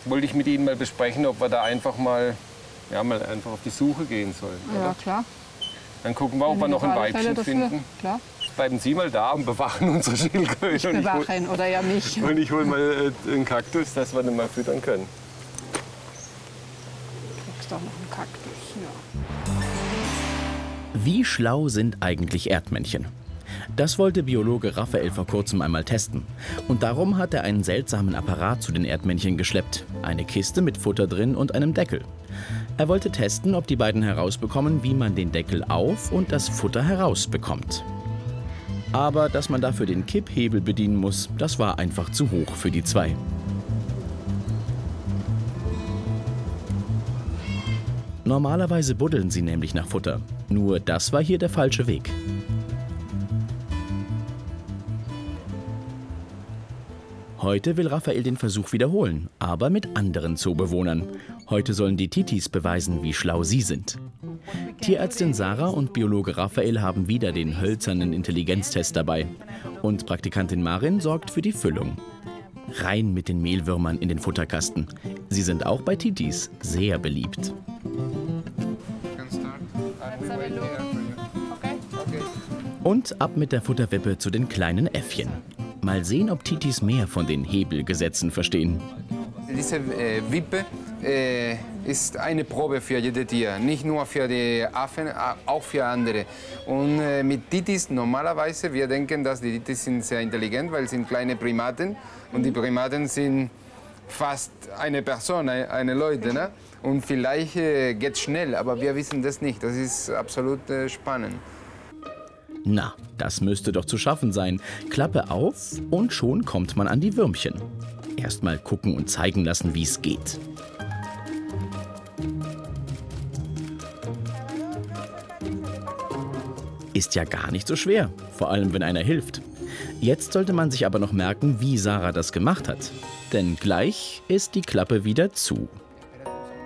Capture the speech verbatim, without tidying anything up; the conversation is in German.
wollte ich mit Ihnen mal besprechen, ob wir da einfach mal, ja, mal einfach auf die Suche gehen sollen. Ja, oder? klar. Dann gucken wir, ob wir noch ein Weibchen finden. Klar. Bleiben Sie mal da und bewachen unsere Schildkröte. Ich bewache ihn, oder ja mich. Und ich hole mal äh, einen Kaktus, dass wir den mal füttern können. Du kriegst doch noch einen Kaktus, ja. Wie schlau sind eigentlich Erdmännchen? Das wollte Biologe Raphael vor kurzem einmal testen. Und darum hat er einen seltsamen Apparat zu den Erdmännchen geschleppt. Eine Kiste mit Futter drin und einem Deckel. Er wollte testen, ob die beiden herausbekommen, wie man den Deckel auf und das Futter herausbekommt. Aber dass man dafür den Kipphebel bedienen muss, das war einfach zu hoch für die zwei. Normalerweise buddeln sie nämlich nach Futter. Nur das war hier der falsche Weg. Heute will Raphael den Versuch wiederholen, aber mit anderen Zoobewohnern. Heute sollen die Titis beweisen, wie schlau sie sind. Tierärztin Sarah und Biologe Raphael haben wieder den hölzernen Intelligenztest dabei. Und Praktikantin Marin sorgt für die Füllung. Rein mit den Mehlwürmern in den Futterkasten. Sie sind auch bei Titis sehr beliebt. Und ab mit der Futterwippe zu den kleinen Äffchen. Mal sehen, ob Titis mehr von den Hebelgesetzen verstehen. Diese äh, Wippe äh, ist eine Probe für jedes Tier, nicht nur für die Affen, auch für andere. Und äh, mit Titis normalerweise, wir denken, dass die Titis sind sehr intelligent, weil sie sind kleine Primaten und die Primaten sind fast eine Person, eine Leute, ne? Und vielleicht äh, geht es schnell, aber wir wissen das nicht. Das ist absolut äh, spannend. Na, das müsste doch zu schaffen sein. Klappe auf und schon kommt man an die Würmchen. Erst mal gucken und zeigen lassen, wie es geht. Ist ja gar nicht so schwer, vor allem wenn einer hilft. Jetzt sollte man sich aber noch merken, wie Sarah das gemacht hat. Denn gleich ist die Klappe wieder zu.